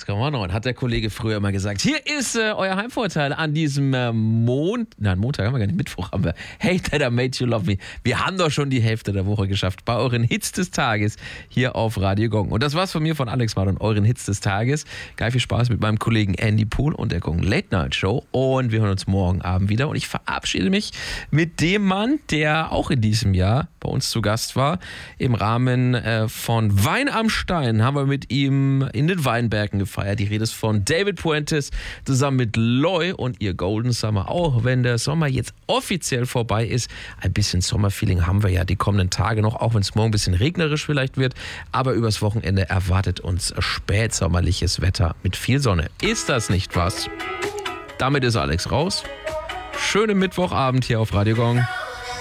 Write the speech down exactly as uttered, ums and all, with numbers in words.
Komma neun hat der Kollege früher immer gesagt. Hier ist äh, euer Heimvorteil an diesem äh, Mond... Nein, Montag haben wir gar nicht, Mittwoch haben wir. Hey, That I Made You Love Me. Wir haben doch schon die Hälfte der Woche geschafft bei euren Hits des Tages hier auf Radio Gong. Und das war's von mir, von Alex Mann und euren Hits des Tages. Geil viel Spaß mit meinem Kollegen Andy Pool und der Gong Late Night Show. Und wir hören uns morgen Abend wieder. Und ich verabschiede mich mit dem Mann, der auch in diesem Jahr bei uns zu Gast war. Im Rahmen äh, von Wein am Stein haben wir mit ihm in den Weinbergen gefeiert. Die Rede ist von David Puentes zusammen mit Loy und ihr Golden Summer. Auch wenn der Sommer jetzt offiziell vorbei ist, ein bisschen Sommerfeeling haben wir ja die kommenden Tage noch, auch wenn es morgen ein bisschen regnerisch vielleicht wird. Aber übers Wochenende erwartet uns spätsommerliches Wetter mit viel Sonne. Ist das nicht was? Damit ist Alex raus. Schönen Mittwochabend hier auf Radio Gong.